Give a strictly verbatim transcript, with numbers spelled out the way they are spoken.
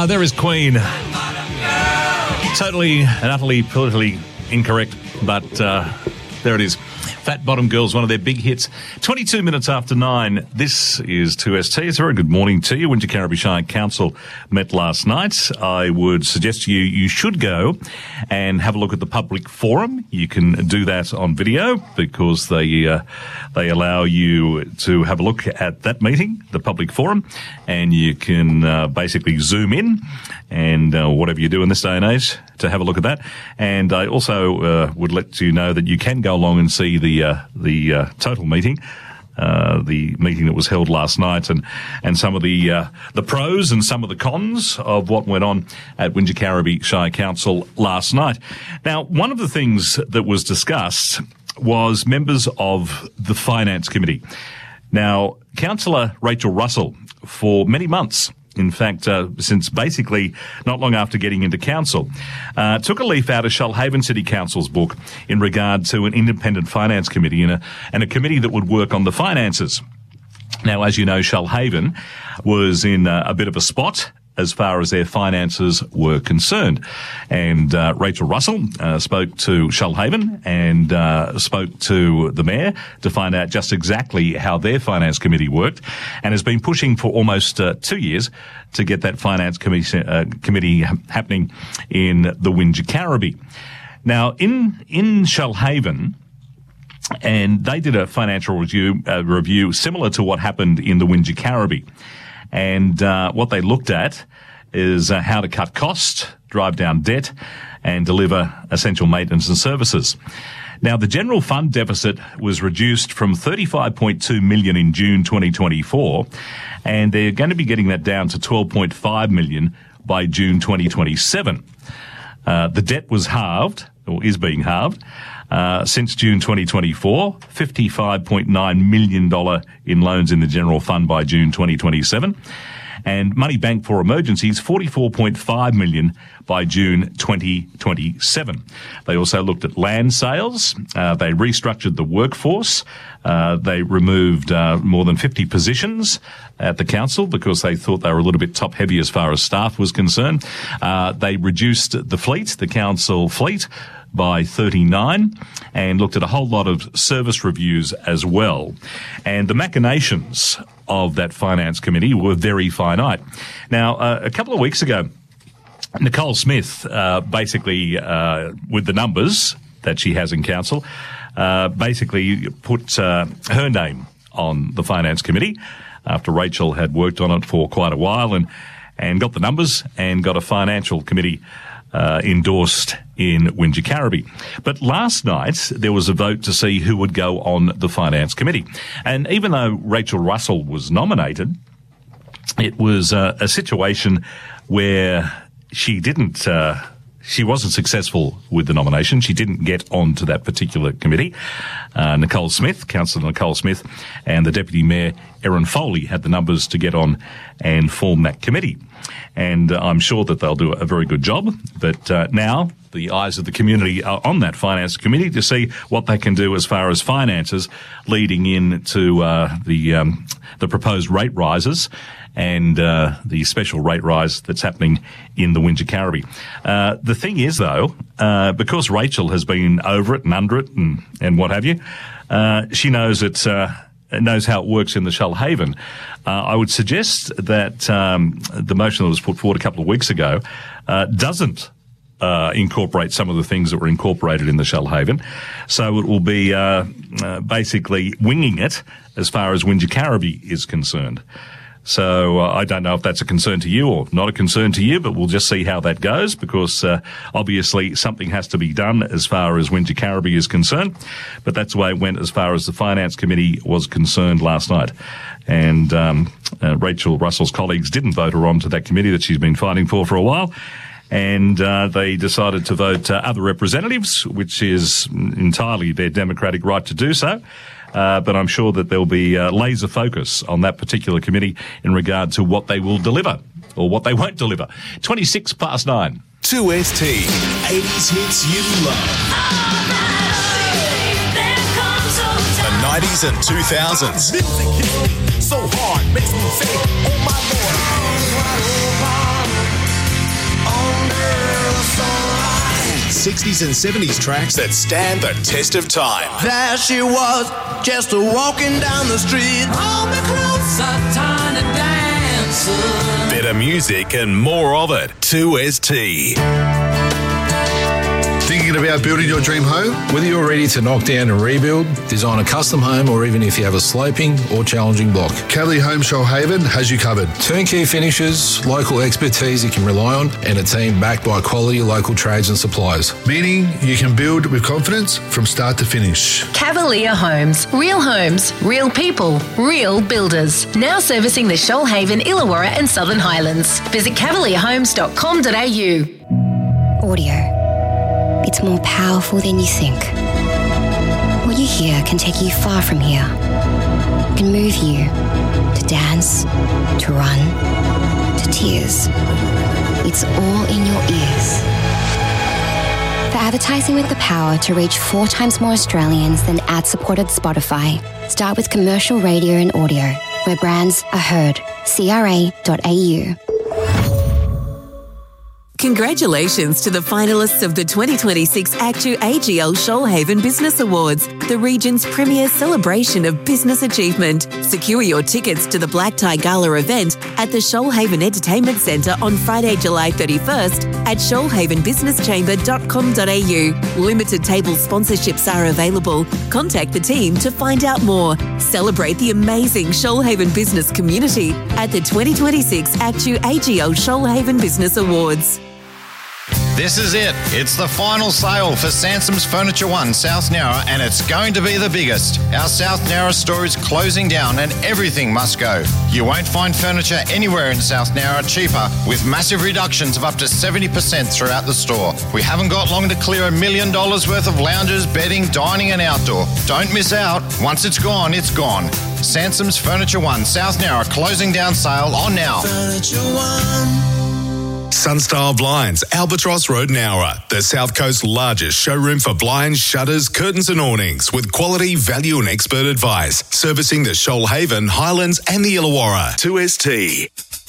Ah, there is Queen. Totally and utterly politically incorrect, but uh, there it is. Fat Bottom Girls, one of their big hits. twenty-two minutes after nine, this is two S T. It's a very good morning to you. Wingecarribee Shire Council met last night. I would suggest to you, you should go and have a look at the public forum. You can do that on video because they uh, they allow you to have a look at that meeting, the public forum, and you can uh, basically zoom in and uh, whatever you do in this day and age to have a look at that. And I also uh, would let you know that you can go along and see the uh, the uh, total meeting, uh, the meeting that was held last night, and and some of the uh, the pros and some of the cons of what went on at Wingecarribee Shire Council last night. Now, one of the things that was discussed was members of the Finance Committee. Now, Councillor Rachel Russell, for many months, in fact, uh, since basically not long after getting into council, uh, took a leaf out of Shoalhaven City Council's book in regard to an independent finance committee and a, and a committee that would work on the finances. Now, as you know, Shoalhaven was in uh, a bit of a spot as far as their finances were concerned. And uh, Rachel Russell uh, spoke to Shoalhaven and uh, spoke to the Mayor to find out just exactly how their finance committee worked, and has been pushing for almost uh, two years to get that finance committee, uh, committee happening in the Wingecarribee. Now, in, in Shoalhaven, and they did a financial review, uh, review similar to what happened in the Wingecarribee. And uh, what they looked at is uh, how to cut costs, drive down debt, and deliver essential maintenance and services. Now, the general fund deficit was reduced from thirty-five point two million dollars in June twenty twenty-four, and they're going to be getting that down to twelve point five million dollars by June twenty twenty-seven. Uh, the debt was halved, or is being halved, uh, since June twenty twenty-four, fifty-five point nine million dollars in loans in the general fund by June twenty twenty-seven, and money banked for emergencies, forty-four point five million dollars by June twenty twenty-seven. They also looked at land sales. Uh, they restructured the workforce. Uh, they removed uh, more than fifty positions at the council because they thought they were a little bit top heavy as far as staff was concerned. Uh, they reduced the fleet, the council fleet, by thirty-nine, and looked at a whole lot of service reviews as well. And the machinations of that finance committee were very finite. Now, uh, a couple of weeks ago, Nicole Smith, uh, basically, uh, with the numbers that she has in council, uh, basically put uh, her name on the finance committee after Rachel had worked on it for quite a while and, and got the numbers and got a financial committee Uh, endorsed in Wingecarribee. But last night, there was a vote to see who would go on the Finance Committee. And even though Rachel Russell was nominated, it was uh, a situation where she didn't, uh, she wasn't successful with the nomination. She didn't get onto that particular committee. Uh, Nicole Smith, Councillor Nicole Smith, and the Deputy Mayor, Erin Foley, had the numbers to get on and form that committee. And uh, I'm sure that they'll do a very good job. But uh, now the eyes of the community are on that finance committee to see what they can do as far as finances leading into uh, the um, the proposed rate rises and uh, the special rate rise that's happening in the Wingecarribee. Uh, the thing is, though, uh, because Rachel has been over it and under it and, and what have you, uh, she knows it. Uh, knows how it works in the Shoalhaven. Uh, I would suggest that um, the motion that was put forward a couple of weeks ago uh, doesn't uh, incorporate some of the things that were incorporated in the Shoalhaven. So it will be uh, uh, basically winging it as far as Wingecarribee is concerned. So uh, I don't know if that's a concern to you or not a concern to you, but we'll just see how that goes because uh, obviously something has to be done as far as Wingecarribee is concerned. But that's the way it went as far as the Finance Committee was concerned last night. And um, uh, Rachel Russell's colleagues didn't vote her on to that committee that she's been fighting for for a while. And uh, they decided to vote uh, other representatives, which is entirely their democratic right to do so. Uh, but I'm sure that there'll be uh, laser focus on that particular committee in regard to what they will deliver or what they won't deliver. twenty-six past nine. two S T. eighties hits you love. The nineties and two thousands. Music hits me so hard, makes me say, oh my Lord. sixties and seventies tracks that stand the test of time. There she was, just a walking down the street. Hold me closer, tiny dancer. Better music and more of it. two S T. Thinking about building your dream home? Whether you're ready to knock down and rebuild, design a custom home, or even if you have a sloping or challenging block, Cavalier Home Shoalhaven has you covered. turnkey finishes, local expertise you can rely on, and a team backed by quality local trades and suppliers. Meaning you can build with confidence from start to finish. Cavalier Homes. Real homes, real people, real builders. Now servicing the Shoalhaven, Illawarra and Southern Highlands. Visit cavalier homes dot com dot a u. Audio. It's more powerful than you think. What you hear can take you far from here. It can move you to dance, to run, to tears. It's all in your ears. For advertising with the power to reach four times more Australians than ad-supported Spotify, start with commercial radio and audio, where brands are heard. c r a dot a u. Congratulations to the finalists of the twenty twenty-six Actu A G L Shoalhaven Business Awards, the region's premier celebration of business achievement. Secure your tickets to the Black Tie Gala event at the Shoalhaven Entertainment Centre on Friday, July thirty-first at shoalhaven business chamber dot com dot a u. Limited table sponsorships are available. Contact the team to find out more. Celebrate the amazing Shoalhaven business community at the twenty twenty-six Actu A G L Shoalhaven Business Awards. This is it. It's the final sale for Sansom's Furniture One South Nowra, and it's going to be the biggest. Our South Nowra store is closing down and everything must go. You won't find furniture anywhere in South Nowra cheaper, with massive reductions of up to seventy percent throughout the store. We haven't got long to clear a million dollars worth of lounges, bedding, dining and outdoor. Don't miss out. Once it's gone, it's gone. Sansom's Furniture One South Nowra closing down sale on now. Furniture One. Sunstyle Blinds, Albatross Road, Nowra. The South Coast's largest showroom for blinds, shutters, curtains and awnings, with quality, value and expert advice. Servicing the Shoalhaven, Highlands and the Illawarra. two S T.